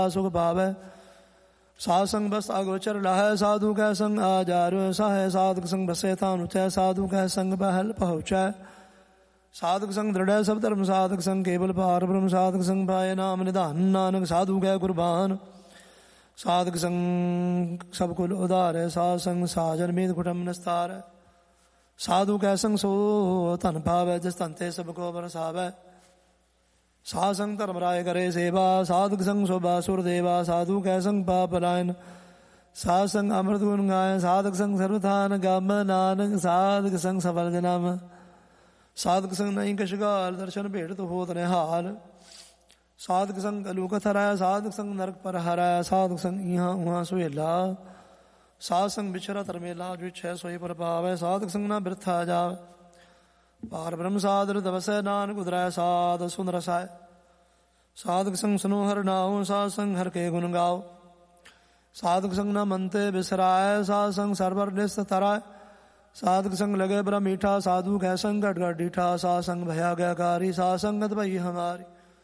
सुख पावै। साध संग बस अगोचर लाहै, साधु कै संग आजारो साहै। साधक संग बसे थान उचै, साधु कै संग बहल पहुँचै। साधक संग दृढ़ सब धर्म, साधक संग केवल पार ब्रह्म। साधक संग पाए नाम निधान, नानक साधु कै कुर्बान। साधक संग सब कुल उदार, साध संग साजन मीत कुटुंब निस्तार। साधु कै संग सो धन पावै, जिस धन ते सबको बरसावै। साध संग धर्म राय करे सेवा, साधक संग शोभा सुर देवा। साधु कै संग पाप लायन, साध संग अमृत गुण गाय। साधक संग सर्वथान गम, नानक साधक संग सफल जन्म। साधक संग नहीं कछ गाल, दर्शन भेट तो होत निहाल। साधक संग अलूकत हराय, साधक संग नरक पर हराय। साधक संग यहाँ उहाँ सुहेला, साध संग बिछरा तरमेला। जो इच्छा सोई पर पावै, साधक संग ना बिरथा जावै। पार ब्रह्म साधर तपसै, नानक उदराय साध सुन रसाय। साधक संग सुनो हर नाओ, साध संग हर के गुण गाओ। साधक संग न मनते बिसराय, साध संग सरबर निस्त तराय। साधक संग लगे बड़ा मीठा, साधु कै संग घट घट डीठा। साध संग भया गयाकारी, साध संगत भई हमारी।